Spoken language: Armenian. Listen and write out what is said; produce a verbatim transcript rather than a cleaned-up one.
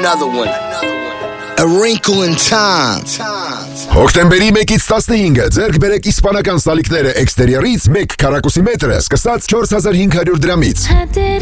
another one. A wrinkle in time. Հոկտեմբերի մեկից տասնհինգը ձեռք բերեք իսպանական սալիկները էքստերիորից մեկ քառակուսի մետրը սկսած չորս հազար հինգ հարյուր դրամից։